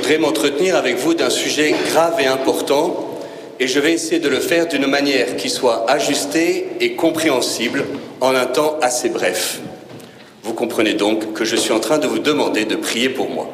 voudrais m'entretenir avec vous d'un sujet grave et important, et je vais essayer de le faire d'une manière qui soit ajustée et compréhensible en un temps assez bref. Vous comprenez donc que je suis en train de vous demander de prier pour moi.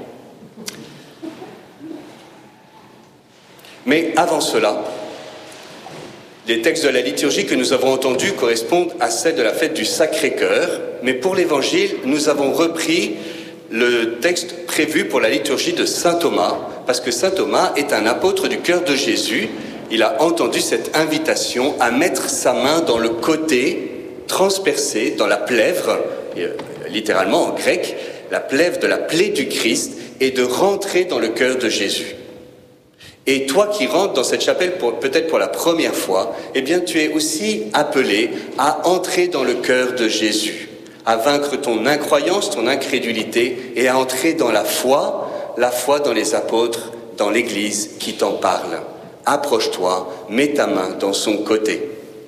Mais avant cela, les textes de la liturgie que nous avons entendus correspondent à celles de la fête du Sacré-Cœur, mais pour l'Évangile, nous avons repris le texte prévu pour la liturgie de saint Thomas, parce que saint Thomas est un apôtre du cœur de Jésus. Il a entendu cette invitation à mettre sa main dans le côté transpercé, dans la plèvre, littéralement en grec, la plèvre de la plaie du Christ, et de rentrer dans le cœur de Jésus. Et toi qui rentres dans cette chapelle peut-être pour la première fois, eh bien tu es aussi appelé à entrer dans le cœur de Jésus, à vaincre ton incroyance, ton incrédulité, et à entrer dans la foi dans les apôtres, dans l'Église qui t'en parle. Approche-toi, mets ta main dans son côté.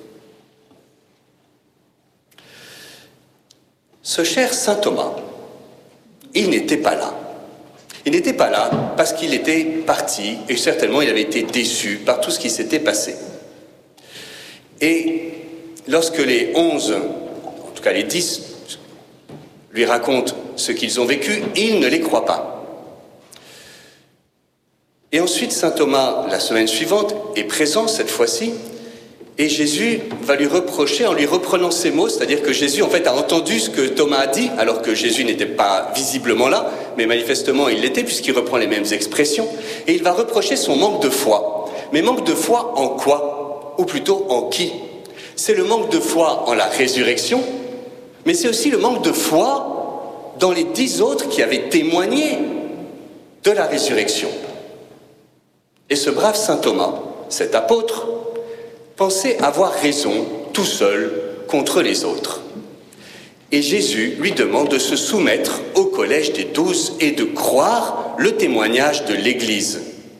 Ce cher saint Thomas, il n'était pas là. Il n'était pas là parce qu'il était parti et certainement il avait été déçu par tout ce qui s'était passé. Et lorsque les 11, en tout cas les 10, lui racontent ce qu'ils ont vécu, il ne les croit pas. Et ensuite, saint Thomas, la semaine suivante, est présent cette fois-ci, et Jésus va lui reprocher en lui reprenant ces mots, c'est-à-dire que Jésus en fait a entendu ce que Thomas a dit, alors que Jésus n'était pas visiblement là, mais manifestement il l'était puisqu'il reprend les mêmes expressions, et il va reprocher son manque de foi. Mais manque de foi en quoi? Ou plutôt en qui? C'est le manque de foi en la résurrection, mais c'est aussi le manque de foi dans les 10 autres qui avaient témoigné de la résurrection. Et ce brave saint Thomas, cet apôtre, pensait avoir raison tout seul contre les autres. Et Jésus lui demande de se soumettre au collège des 12 et de croire le témoignage de l'Église.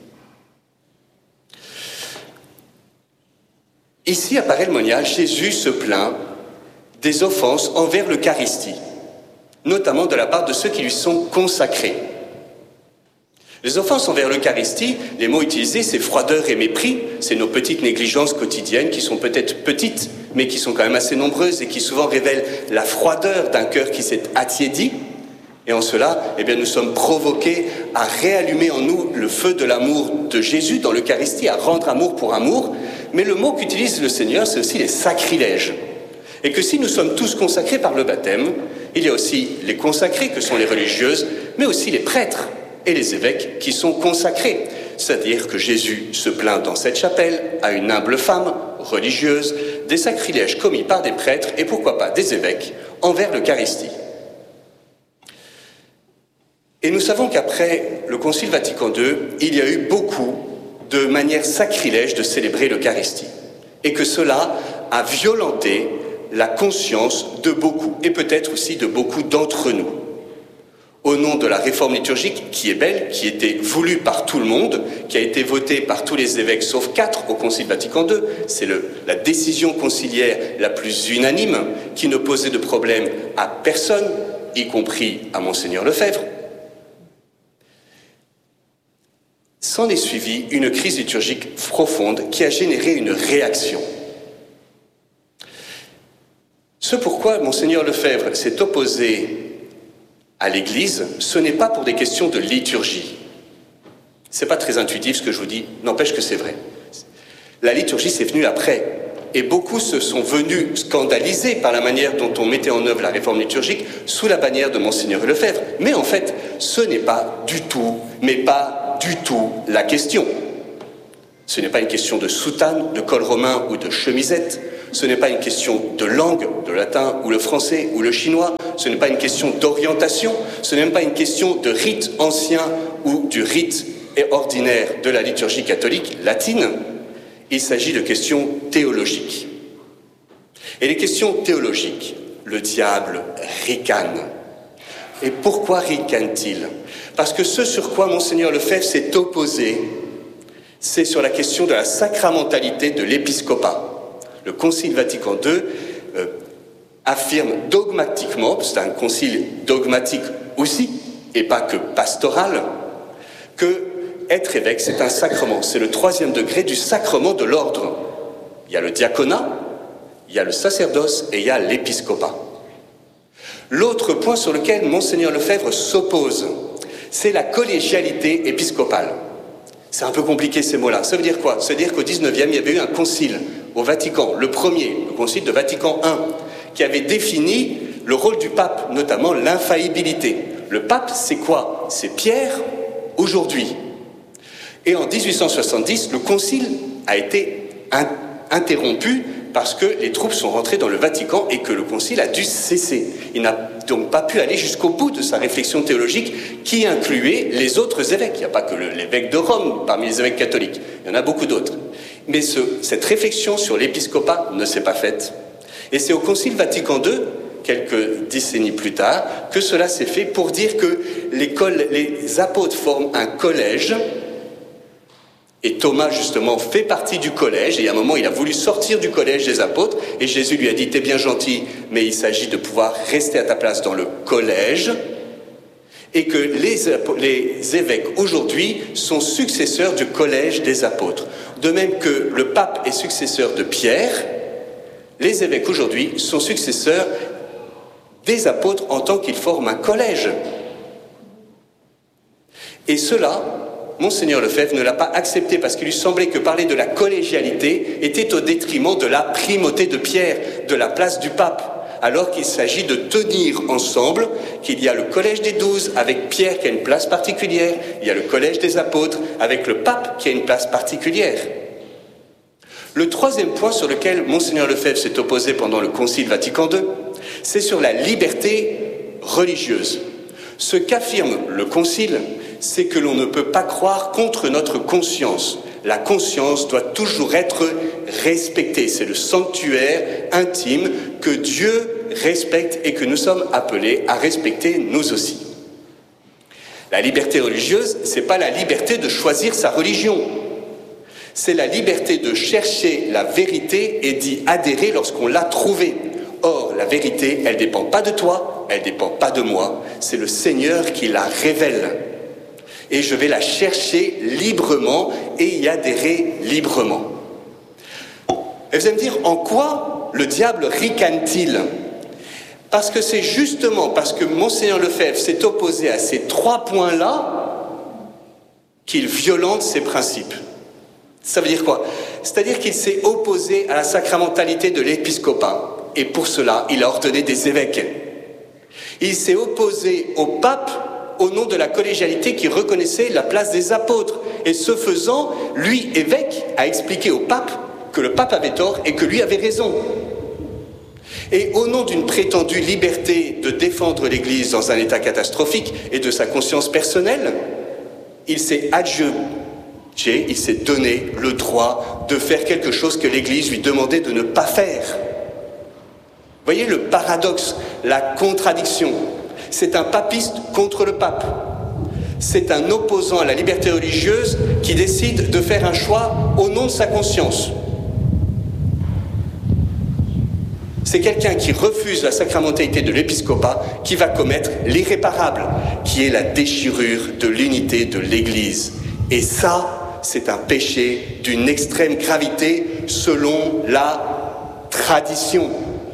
Ici, à Paray-le-Monial, Jésus se plaint des offenses envers l'Eucharistie, notamment de la part de ceux qui lui sont consacrés. Les offenses envers l'Eucharistie, les mots utilisés, c'est froideur et mépris, c'est nos petites négligences quotidiennes qui sont peut-être petites, mais qui sont quand même assez nombreuses et qui souvent révèlent la froideur d'un cœur qui s'est attiédi. Et en cela, eh bien, nous sommes provoqués à réallumer en nous le feu de l'amour de Jésus dans l'Eucharistie, à rendre amour pour amour. Mais le mot qu'utilise le Seigneur, c'est aussi les sacrilèges. Et que si nous sommes tous consacrés par le baptême, il y a aussi les consacrés que sont les religieuses, mais aussi les prêtres et les évêques qui sont consacrés. C'est-à-dire que Jésus se plaint dans cette chapelle à une humble femme religieuse des sacrilèges commis par des prêtres et pourquoi pas des évêques envers l'Eucharistie. Et nous savons qu'après le Concile Vatican II, il y a eu beaucoup de manières sacrilèges de célébrer l'Eucharistie et que cela a violenté la conscience de beaucoup et peut-être aussi de beaucoup d'entre nous. Au nom de la réforme liturgique qui est belle, qui était voulue par tout le monde, qui a été votée par tous les évêques sauf 4 au Concile Vatican II, c'est la décision conciliaire la plus unanime qui ne posait de problème à personne, y compris à Monseigneur Lefebvre. S'en est suivie une crise liturgique profonde qui a généré une réaction. Ce pourquoi Monseigneur Lefebvre s'est opposé à l'Église, ce n'est pas pour des questions de liturgie. C'est pas très intuitif ce que je vous dis, n'empêche que c'est vrai. La liturgie, c'est venu après. Et beaucoup se sont venus scandaliser par la manière dont on mettait en œuvre la réforme liturgique sous la bannière de Monseigneur Lefebvre. Mais en fait, ce n'est pas du tout, mais pas du tout la question. Ce n'est pas une question de soutane, de col romain ou de chemisette. Ce n'est pas une question de langue, de latin ou le français ou le chinois. Ce n'est pas une question d'orientation. Ce n'est même pas une question de rite ancien ou du rite ordinaire de la liturgie catholique latine. Il s'agit de questions théologiques. Et les questions théologiques, le diable ricane. Et pourquoi ricane-t-il? Parce que ce sur quoi Monseigneur Lefebvre s'est opposé, c'est sur la question de la sacramentalité de l'épiscopat. Le Concile Vatican II affirme dogmatiquement, c'est un concile dogmatique aussi, et pas que pastoral, que être évêque, c'est un sacrement. C'est le 3e degré du sacrement de l'ordre. Il y a le diaconat, il y a le sacerdoce et il y a l'épiscopat. L'autre point sur lequel Monseigneur Lefebvre s'oppose, c'est la collégialité épiscopale. C'est un peu compliqué ces mots-là. Ça veut dire quoi? Ça veut dire qu'au 19e, il y avait eu un concile au Vatican, le premier, le concile de Vatican I, qui avait défini le rôle du pape, notamment l'infaillibilité. Le pape, c'est quoi? C'est Pierre aujourd'hui. Et en 1870, le concile a été interrompu parce que les troupes sont rentrées dans le Vatican et que le concile a dû cesser. Il n'a donc pas pu aller jusqu'au bout de sa réflexion théologique qui incluait les autres évêques. Il n'y a pas que l'évêque de Rome parmi les évêques catholiques, il y en a beaucoup d'autres. Mais cette réflexion sur l'épiscopat ne s'est pas faite. Et c'est au concile Vatican II, quelques décennies plus tard, que cela s'est fait pour dire que les apôtres forment un collège. Et Thomas, justement, fait partie du collège, et à un moment, il a voulu sortir du collège des apôtres, et Jésus lui a dit « T'es bien gentil, mais il s'agit de pouvoir rester à ta place dans le collège », et que les évêques, aujourd'hui, sont successeurs du collège des apôtres. De même que le pape est successeur de Pierre, les évêques, aujourd'hui, sont successeurs des apôtres en tant qu'ils forment un collège. Et cela, Monseigneur Lefebvre ne l'a pas accepté parce qu'il lui semblait que parler de la collégialité était au détriment de la primauté de Pierre, de la place du pape, alors qu'il s'agit de tenir ensemble, qu'il y a le collège des 12 avec Pierre qui a une place particulière, il y a le collège des apôtres avec le pape qui a une place particulière. Le 3e point sur lequel Monseigneur Lefebvre s'est opposé pendant le Concile Vatican II, c'est sur la liberté religieuse. Ce qu'affirme le Concile, c'est que l'on ne peut pas croire contre notre conscience. La conscience doit toujours être respectée. C'est le sanctuaire intime que Dieu respecte et que nous sommes appelés à respecter nous aussi. La liberté religieuse, c'est pas la liberté de choisir sa religion. C'est la liberté de chercher la vérité et d'y adhérer lorsqu'on l'a trouvée. Or, la vérité, elle ne dépend pas de toi, elle ne dépend pas de moi. C'est le Seigneur qui la révèle. Et je vais la chercher librement et y adhérer librement. Et vous allez me dire, en quoi le diable ricane-t-il? Parce que c'est justement parce que Monseigneur Lefebvre s'est opposé à ces 3 points-là qu'il violente ses principes. Ça veut dire quoi? C'est-à-dire qu'il s'est opposé à la sacramentalité de l'épiscopat. Et pour cela, il a ordonné des évêques. Il s'est opposé au pape au nom de la collégialité qui reconnaissait la place des apôtres. Et ce faisant, lui, évêque, a expliqué au pape que le pape avait tort et que lui avait raison. Et au nom d'une prétendue liberté de défendre l'Église dans un état catastrophique et de sa conscience personnelle, il s'est il s'est donné le droit de faire quelque chose que l'Église lui demandait de ne pas faire. Vous voyez le paradoxe, la contradiction. C'est un papiste contre le pape. C'est un opposant à la liberté religieuse qui décide de faire un choix au nom de sa conscience. C'est quelqu'un qui refuse la sacramentalité de l'épiscopat qui va commettre l'irréparable, qui est la déchirure de l'unité de l'Église. Et ça, c'est un péché d'une extrême gravité selon la tradition.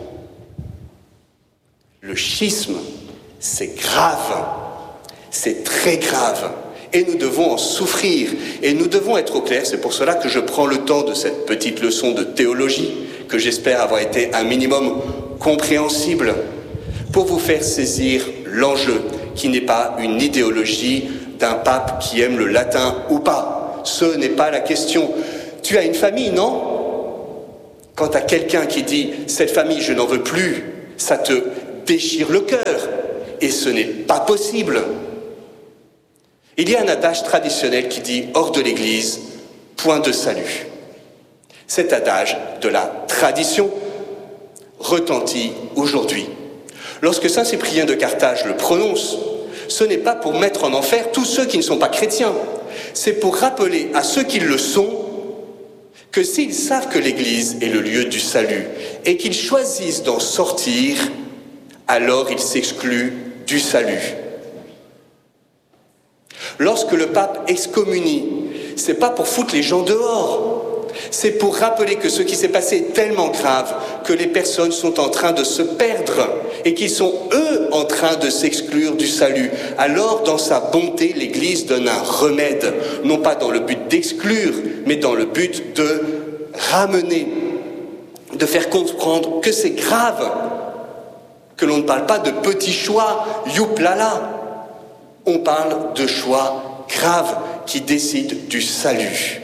Le schisme, c'est grave, c'est très grave, et nous devons en souffrir, et nous devons être au clair. C'est pour cela que je prends le temps de cette petite leçon de théologie, que j'espère avoir été un minimum compréhensible, pour vous faire saisir l'enjeu, qui n'est pas une idéologie d'un pape qui aime le latin ou pas. Ce n'est pas la question. Tu as une famille, non? Quand tu as quelqu'un qui dit « cette famille, je n'en veux plus », ça te déchire le cœur. Et ce n'est pas possible. Il y a un adage traditionnel qui dit « hors de l'Église, point de salut ». Cet adage de la tradition retentit aujourd'hui. Lorsque saint Cyprien de Carthage le prononce, ce n'est pas pour mettre en enfer tous ceux qui ne sont pas chrétiens. C'est pour rappeler à ceux qui le sont que s'ils savent que l'Église est le lieu du salut et qu'ils choisissent d'en sortir, alors ils s'excluent du salut. Lorsque le pape excommunie, c'est pas pour foutre les gens dehors. C'est pour rappeler que ce qui s'est passé est tellement grave que les personnes sont en train de se perdre et qu'ils sont, eux, en train de s'exclure du salut. Alors, dans sa bonté, l'Église donne un remède, non pas dans le but d'exclure, mais dans le but de ramener, de faire comprendre que c'est grave, que l'on ne parle pas de petits choix, youplala. On parle de choix graves qui décident du salut.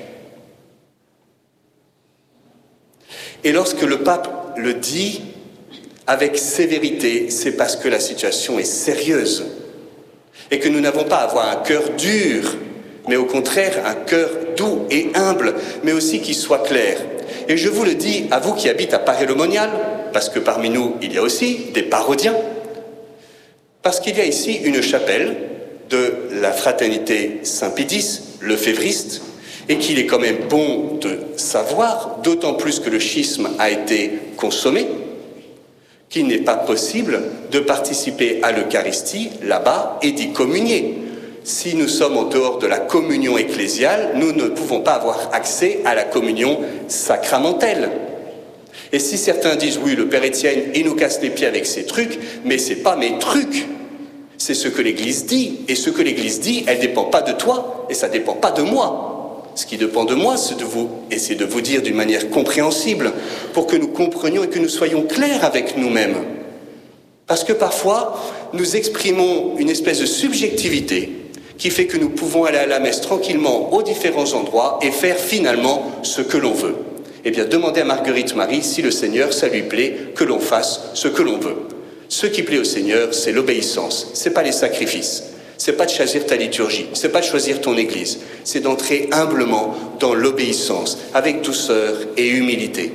Et lorsque le pape le dit avec sévérité, c'est parce que la situation est sérieuse et que nous n'avons pas à avoir un cœur dur, mais au contraire un cœur doux et humble, mais aussi qui soit clair. Et je vous le dis à vous qui habitez à Paray-le-Monial, parce que parmi nous il y a aussi des parodiens, parce qu'il y a ici une chapelle de la fraternité Saint-Pédis, lefévriste, et qu'il est quand même bon de savoir, d'autant plus que le schisme a été consommé, qu'il n'est pas possible de participer à l'Eucharistie là-bas et d'y communier. Si nous sommes en dehors de la communion ecclésiale, nous ne pouvons pas avoir accès à la communion sacramentelle. Et si certains disent, oui, le Père Étienne, il nous casse les pieds avec ses trucs, mais c'est pas mes trucs. C'est ce que l'Église dit. Et ce que l'Église dit, elle ne dépend pas de toi, et ça ne dépend pas de moi. Ce qui dépend de moi, c'est de vous dire d'une manière compréhensible, pour que nous comprenions et que nous soyons clairs avec nous-mêmes. Parce que parfois, nous exprimons une espèce de subjectivité qui fait que nous pouvons aller à la messe tranquillement aux différents endroits et faire finalement ce que l'on veut. Eh bien, demandez à Marguerite Marie si le Seigneur, ça lui plaît que l'on fasse ce que l'on veut. Ce qui plaît au Seigneur, c'est l'obéissance, c'est pas les sacrifices. C'est pas de choisir ta liturgie, c'est pas de choisir ton église, c'est d'entrer humblement dans l'obéissance, avec douceur et humilité.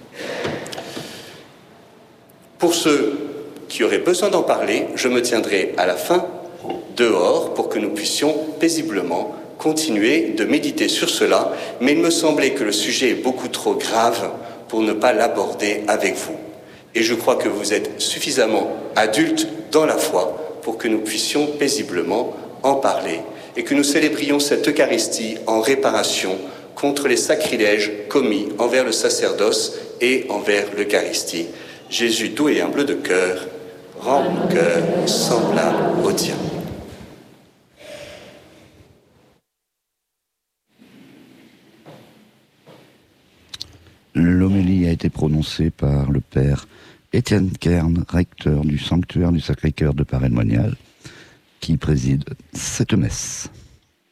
Pour ceux qui auraient besoin d'en parler, je me tiendrai à la fin dehors pour que nous puissions paisiblement continuer de méditer sur cela, mais il me semblait que le sujet est beaucoup trop grave pour ne pas l'aborder avec vous. Et je crois que vous êtes suffisamment adultes dans la foi pour que nous puissions paisiblement en parler et que nous célébrions cette Eucharistie en réparation contre les sacrilèges commis envers le sacerdoce et envers l'Eucharistie. Jésus doux et humble de cœur, rend mon cœur semblable au tien. L'homélie a été prononcée par le père Étienne Kern, recteur du sanctuaire du Sacré-Cœur de Paray-le-Monial, qui préside cette messe.